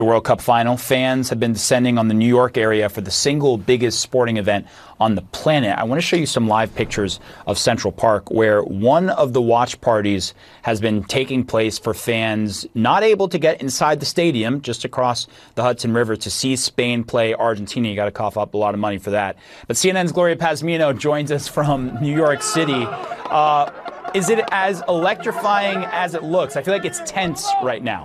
The World Cup final, fans have been descending on the New York area for the single biggest sporting event on the planet. I want to show you some live pictures of Central Park, where one of the watch parties has been taking place for fans not able to get inside the stadium, just across the Hudson River, to see Spain play Argentina. You got to cough up a lot of money for that. But CNN's Gloria Pazmino joins us from New York City. Is it as electrifying as it looks? I feel like it's tense right now.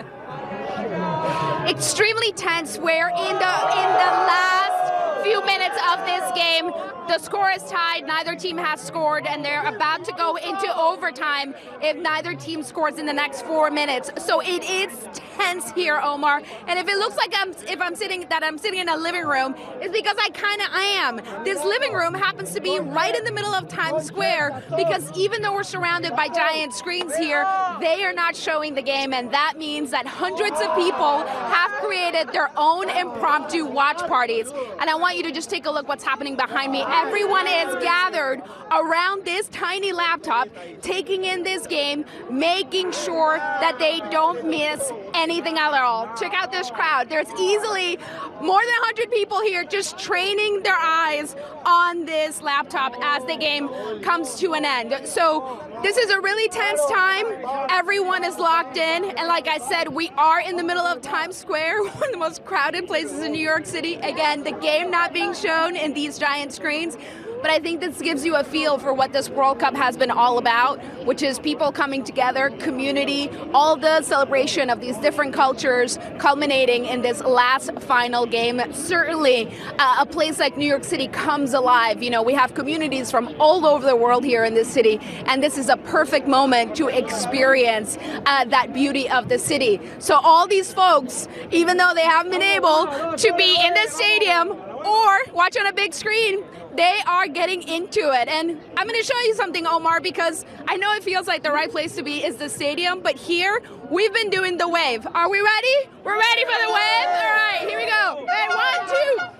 Extremely tense, where in the last few minutes of this game, the score is tied. Neither team has scored, and they're about to go into overtime if neither team scores in the next 4 minutes. So it is tense here, Omar. And if it looks like I'm sitting in a living room, it's because I am. This living room happens to be right in the middle of Times Square, because even though we're surrounded by giant screens here, they are not showing the game, and that means that hundreds of people have created their own impromptu watch parties. And I want you to just take a look what's happening behind me. Everyone is gathered around this tiny laptop, taking in this game, making sure that they don't miss anything at all. Check out this crowd. There's easily more than 100 people here just training their eyes on this laptop as the game comes to an end. So this is a really tense time. Everyone is locked in. And like I said, we are in the middle of Times Square, one of the most crowded places in New York City. Again, the game not being shown in these giant screens. But I think this gives you a feel for what this World Cup has been all about, which is people coming together, community, all the celebration of these different cultures culminating in this last final game. Certainly, a place like New York City comes alive. You know, we have communities from all over the world here in this city, and this is a perfect moment to experience that beauty of the city. So all these folks, even though they haven't been able to be in the stadium or watch on a big screen, they are getting into it. And I'm going to show you something, Omar, because I know it feels like the right place to be is the stadium, but here we've been doing the wave. Are we ready? We're ready for the wave? All right, here we go. And 1, 2.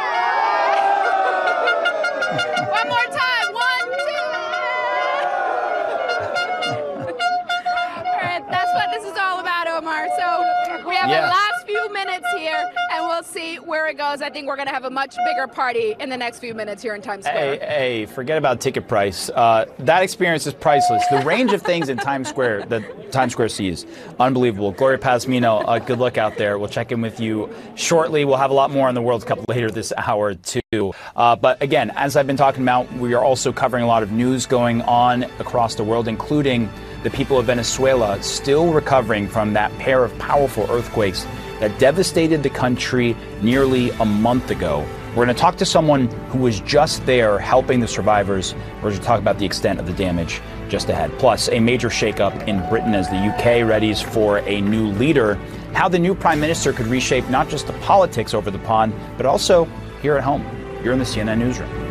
One more time. 1, 2. All right, that's what this is all about, Omar. So we have the last few minutes here, and we'll see where it goes. I think we're going to have a much bigger party in the next few minutes here in Times Square. Hey, forget about ticket price. That experience is priceless. The range of things in Times Square that Times Square sees, unbelievable. Gloria Pazmino, good luck out there. We'll check in with you shortly. We'll have a lot more on the World Cup later this hour, too. But again, as I've been talking about, we are also covering a lot of news going on across the world, including the people of Venezuela still recovering from that pair of powerful earthquakes that devastated the country nearly a month ago. We're going to talk to someone who was just there helping the survivors. We're going to talk about the extent of the damage just ahead. Plus, a major shakeup in Britain as the UK readies for a new leader. How the new prime minister could reshape not just the politics over the pond, but also here at home. You're in the CNN Newsroom.